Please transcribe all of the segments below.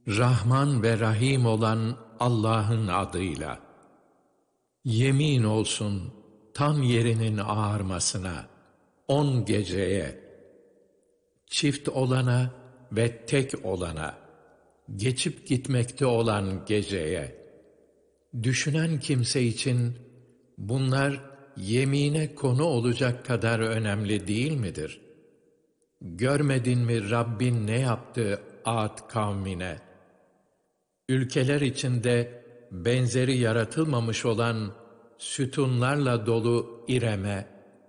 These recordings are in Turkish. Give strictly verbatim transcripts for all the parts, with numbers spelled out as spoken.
Rahman ve Rahim olan Allah'ın adıyla. Yemin olsun tam yerinin ağarmasına, on geceye, çift olana ve tek olana, geçip gitmekte olan geceye. Düşünen kimse için bunlar yemine konu olacak kadar önemli değil midir? Görmedin mi Rabbin ne yaptı Ad kavmine? Ülkeler içinde benzeri yaratılmamış olan sütunlarla dolu İrem'e,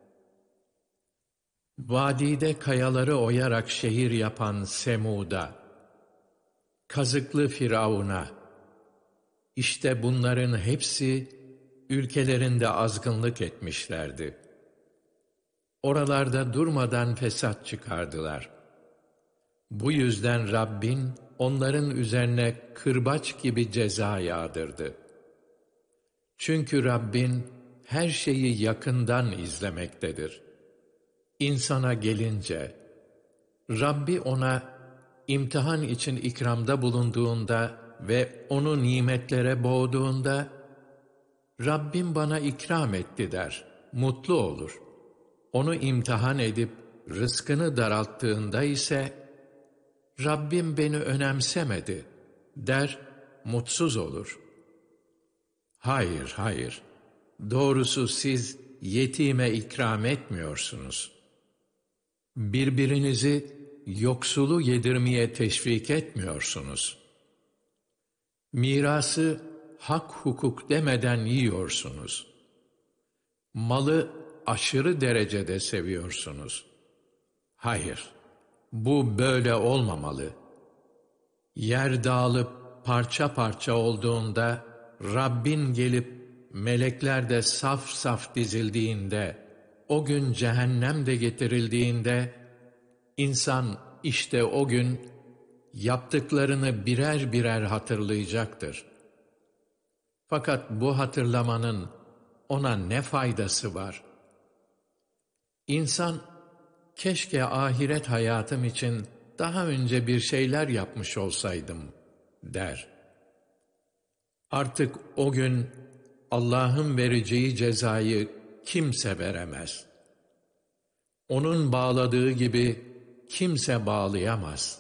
vadide kayaları oyarak şehir yapan Semud'a, kazıklı Firavun'a, işte bunların hepsi ülkelerinde azgınlık etmişlerdi. Oralarda durmadan fesat çıkardılar. Bu yüzden Rabbin onların üzerine kırbaç gibi ceza yağdırdı. Çünkü Rabbin her şeyi yakından izlemektedir. İnsana gelince, Rabbi ona imtihan için ikramda bulunduğunda ve onu nimetlere boğduğunda, Rabbim bana ikram etti der, mutlu olur. Onu imtihan edip rızkını daralttığında ise, Rabbim beni önemsemedi der, mutsuz olur. Hayır, hayır. Doğrusu siz yetime ikram etmiyorsunuz. Birbirinizi yoksulu yedirmeye teşvik etmiyorsunuz. Mirası hak hukuk demeden yiyorsunuz. Malı aşırı derecede seviyorsunuz. Hayır, bu böyle olmamalı. Yer dağılıp parça parça olduğunda, Rabbin gelip melekler de saf saf dizildiğinde, o gün cehennem de getirildiğinde, insan işte o gün yaptıklarını birer birer hatırlayacaktır. Fakat bu hatırlamanın ona ne faydası var? İnsan, keşke ahiret hayatım için daha önce bir şeyler yapmış olsaydım der. Artık o gün Allah'ın vereceği cezayı kimse veremez. Onun bağladığı gibi kimse bağlayamaz.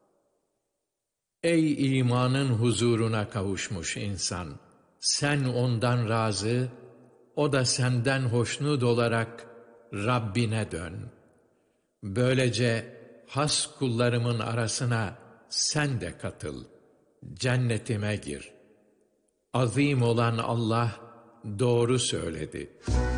Ey imanın huzuruna kavuşmuş insan! Sen ondan razı, o da senden hoşnut olarak Rabbine dön. Böylece has kullarımın arasına sen de katıl, cennetime gir. Azim olan Allah doğru söyledi.